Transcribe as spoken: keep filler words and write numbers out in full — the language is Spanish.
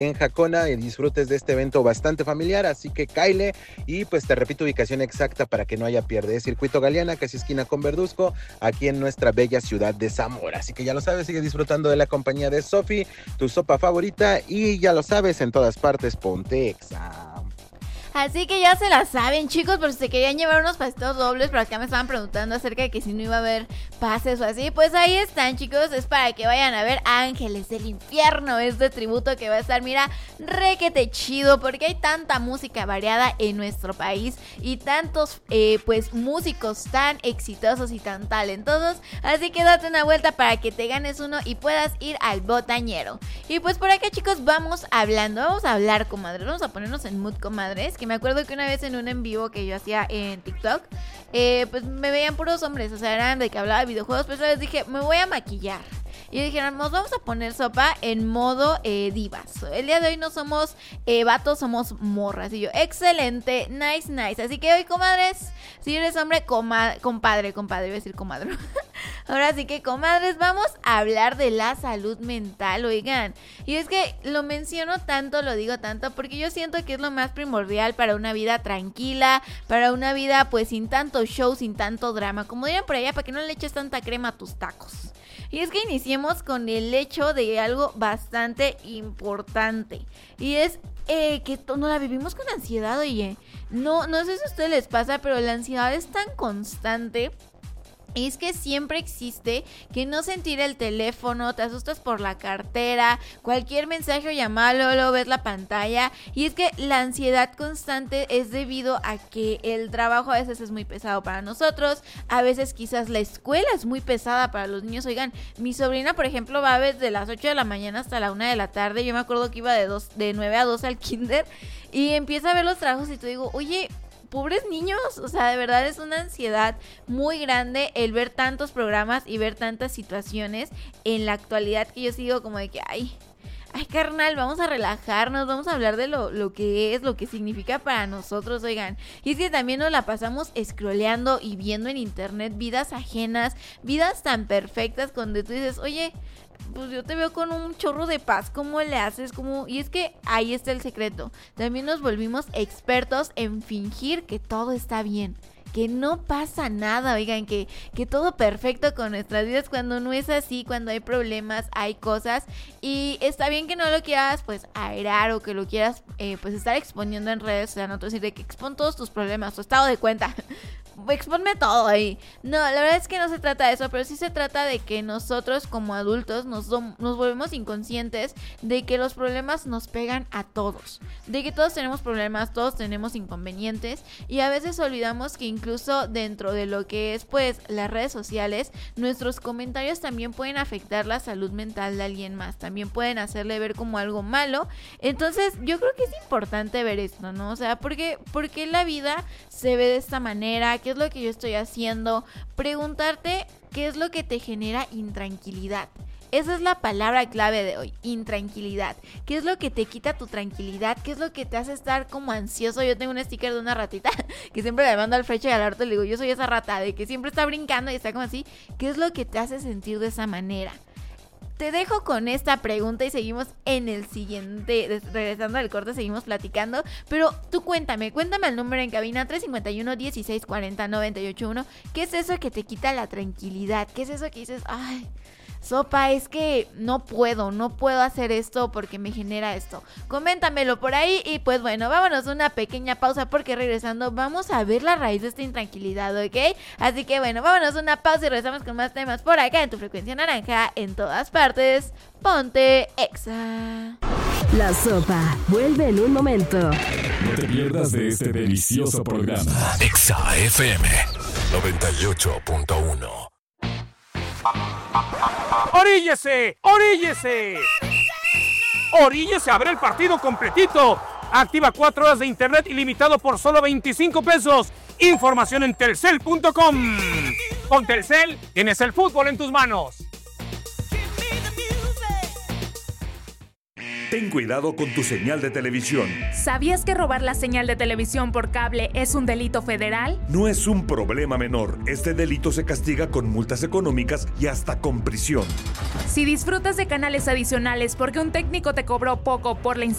en Jacona y disfrutes de este evento bastante familiar, así que cáele y pues te repito ubicación exacta para que no haya pierde, es Circuito Galeana, casi esquina con Verduzco, aquí en nuestra bella ciudad de Zamora, así que ya lo sabes, sigue disfrutando de la compañía de Sofi, tu sopa favorita, y ya lo sabes, en todas partes ponte Exa. Así que ya se la saben, chicos, por si se querían llevar unos pasitos dobles, pero acá me estaban preguntando acerca de que si no iba a haber pases o así, pues ahí están, chicos, es para que vayan a ver Ángeles del Infierno, este tributo que va a estar, mira, requete chido, porque hay tanta música variada en nuestro país y tantos, eh, pues, músicos tan exitosos y tan talentosos, así que date una vuelta para que te ganes uno y puedas ir al botañero. Y pues por acá, chicos, vamos hablando, vamos a hablar, comadres, vamos a ponernos en mood, comadres, que me acuerdo que una vez en un en vivo que yo hacía en TikTok, eh, pues me veían puros hombres, o sea, eran de que hablaba de videojuegos, pero les dije, me voy a maquillar. Y dijeron, nos vamos a poner sopa en modo eh, divas. El día de hoy no somos eh, vatos, somos morras. Y yo, excelente, nice, nice. Así que hoy, comadres, si eres hombre, coma, compadre, compadre, iba a decir comadre. Ahora sí que, comadres, vamos a hablar de la salud mental, oigan. Y es que lo menciono tanto, lo digo tanto, porque yo siento que es lo más primordial para una vida tranquila, para una vida pues sin tanto show, sin tanto drama. Como dirían por allá, para que no le eches tanta crema a tus tacos. Y es que iniciemos con el hecho de algo bastante importante. Y es eh, que no la vivimos con ansiedad, oye. No, no sé si a ustedes les pasa, pero la ansiedad es tan constante. Y es que siempre existe que no sentir el teléfono, te asustas por la cartera, cualquier mensaje o llamada, luego ves la pantalla. Y es que la ansiedad constante es debido a que el trabajo a veces es muy pesado para nosotros, a veces quizás la escuela es muy pesada para los niños. Oigan, mi sobrina, por ejemplo, va desde las ocho de la mañana hasta la una de la tarde. Yo me acuerdo que iba de, dos, de nueve a doce al kinder y empieza a ver los trabajos y te digo, oye, pobres niños, o sea, de verdad es una ansiedad muy grande el ver tantos programas y ver tantas situaciones en la actualidad que yo sigo como de que, ay, ay carnal, vamos a relajarnos, vamos a hablar de lo, lo que es, lo que significa para nosotros, oigan. Y es que también nos la pasamos scrolleando y viendo en internet vidas ajenas, vidas tan perfectas donde tú dices, oye, pues yo te veo con un chorro de paz, ¿cómo le haces? ¿Cómo? Y es que ahí está el secreto. También nos volvimos expertos en fingir que todo está bien, que no pasa nada, oigan, que, que todo perfecto con nuestras vidas, cuando no es así, cuando hay problemas, hay cosas, y está bien que no lo quieras pues aerar o que lo quieras eh, pues estar exponiendo en redes, o sea, no te decir de que expon todos tus problemas, tu estado de cuenta. Exponme todo ahí. No, la verdad es que no se trata de eso, pero sí se trata de que nosotros como adultos nos, do- nos volvemos inconscientes de que los problemas nos pegan a todos, de que todos tenemos problemas, todos tenemos inconvenientes, y a veces olvidamos que incluso dentro de lo que es pues las redes sociales, nuestros comentarios también pueden afectar la salud mental de alguien más, también pueden hacerle ver como algo malo. Entonces yo creo que es importante ver esto, ¿no? O sea, porque, porque la vida se ve de esta manera, qué es lo que yo estoy haciendo, preguntarte qué es lo que te genera intranquilidad. Esa es la palabra clave de hoy, intranquilidad. ¿Qué es lo que te quita tu tranquilidad? ¿Qué es lo que te hace estar como ansioso? Yo tengo un sticker de una ratita que siempre le mando al Frecha y al Arto y le digo, yo soy esa rata de que siempre está brincando y está como así. ¿Qué es lo que te hace sentir de esa manera? Te dejo con esta pregunta y seguimos en el siguiente, regresando al corte, seguimos platicando, pero tú cuéntame, cuéntame el número en cabina tres cinco uno, dieciséis cuarenta, noventa y ocho uno, ¿qué es eso que te quita la tranquilidad? ¿Qué es eso que dices, ay, sopa, es que no puedo, no puedo hacer esto porque me genera esto? Coméntamelo por ahí y pues bueno, vámonos a una pequeña pausa porque regresando vamos a ver la raíz de esta intranquilidad, ¿ok? Así que bueno, vámonos a una pausa y regresamos con más temas por acá en tu frecuencia naranja, en todas partes, ponte Exa. La sopa vuelve en un momento. No te pierdas de este delicioso programa. Exa F M noventa y ocho punto uno. ¡Oríllese! ¡Oríllese! ¡Oríllese a ver el partido completito! Activa cuatro horas de internet ilimitado por solo veinticinco pesos. Información en telcel punto com. Con Telcel tienes el fútbol en tus manos. ¿Te Ten cuidado con tu señal de televisión. ¿Sabías que robar la señal de televisión por cable es un delito federal? No es un problema menor. Este delito se castiga con multas económicas y hasta con prisión. Si disfrutas de canales adicionales porque un técnico te cobró poco por la